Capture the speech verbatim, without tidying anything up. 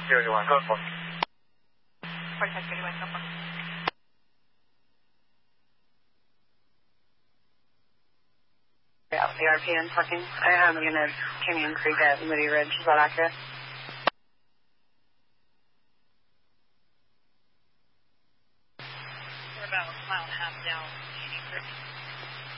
zero two one, go for it. forty-five thirty-one, go for it. Yeah, the R P N parking. I am in a Canyon Creek at Moody Ridge. Is that accurate? We're about a mile and a half down Canyon Creek.